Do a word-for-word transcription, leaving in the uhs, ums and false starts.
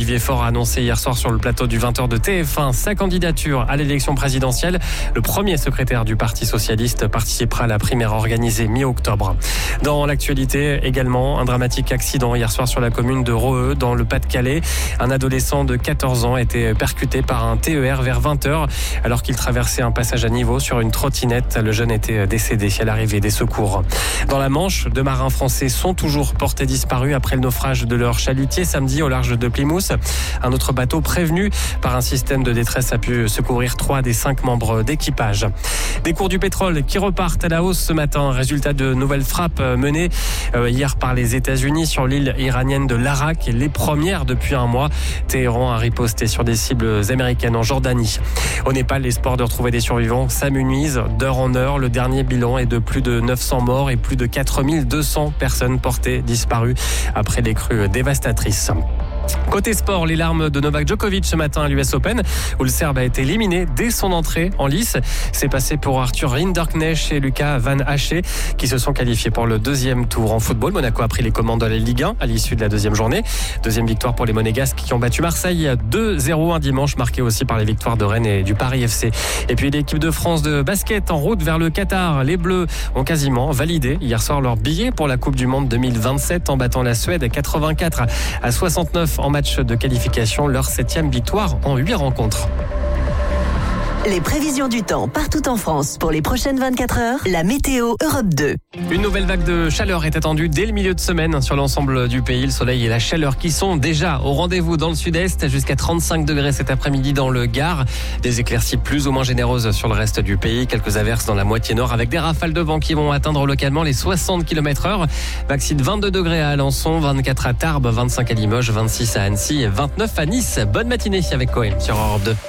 Olivier Faure a annoncé hier soir sur le plateau du vingt heures de T F un sa candidature à l'élection présidentielle. Le premier secrétaire du Parti socialiste participera à la primaire organisée mi-octobre. Dans l'actualité également, un dramatique accident hier soir sur la commune de Roeux, dans le Pas-de-Calais. Un adolescent de quatorze ans a été percuté par un T E R vers vingt heures alors qu'il traversait un passage à niveau sur une trottinette. Le jeune était décédé à l'arrivée des secours. Dans la Manche, deux marins français sont toujours portés disparus après le naufrage de leur chalutier samedi au large de Plymouth. Un autre bateau prévenu par un système de détresse a pu secourir trois des cinq membres d'équipage. Des cours du pétrole qui repartent à la hausse ce matin. Résultat de nouvelles frappes menées hier par les États-Unis sur l'île iranienne de l'Arak, les premières depuis un mois. Téhéran a riposté sur des cibles américaines en Jordanie. Au Népal, l'espoir de retrouver des survivants s'amenuise d'heure en heure. Le dernier bilan est de plus de neuf cents morts et plus de quatre mille deux cents personnes portées disparues après des crues dévastatrices. Côté sport, les larmes de Novak Djokovic ce matin à l'U S Open, où le Serbe a été éliminé dès son entrée en lice. C'est passé pour Arthur Rinderknecht et Lucas Van Hache, qui se sont qualifiés pour le deuxième tour. En football, Monaco a pris les commandes de la Ligue un à l'issue de la deuxième journée. Deuxième victoire pour les Monégasques qui ont battu Marseille deux zéro un dimanche, marqué aussi par les victoires de Rennes et du Paris F C. Et puis l'équipe de France de basket en route vers le Qatar. Les Bleus ont quasiment validé hier soir leur billet pour la Coupe du Monde deux mille vingt-sept en battant la Suède quatre-vingt-quatre à soixante-neuf en match de qualification, leur septième victoire en huit rencontres. Les prévisions du temps partout en France pour les prochaines vingt-quatre heures, la météo Europe deux. Une nouvelle vague de chaleur est attendue dès le milieu de semaine sur l'ensemble du pays. Le soleil et la chaleur qui sont déjà au rendez-vous dans le sud-est, jusqu'à trente-cinq degrés cet après-midi dans le Gard. Des éclaircies plus ou moins généreuses sur le reste du pays. Quelques averses dans la moitié nord avec des rafales de vent qui vont atteindre localement les soixante kilomètres heure. Maxi de vingt-deux degrés à Alençon, vingt-quatre à Tarbes, vingt-cinq à Limoges, vingt-six à Annecy et vingt-neuf à Nice. Bonne matinée avec Coé sur Europe deux.